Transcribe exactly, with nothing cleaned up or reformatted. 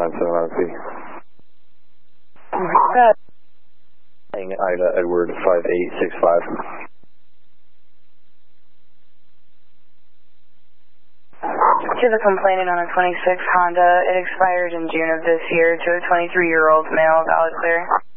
nine seven nine P. Ida Edward five eight six five. To the complainant on a twenty-six Honda, it expired in June of this year to a twenty-three-year-old male, valid clear.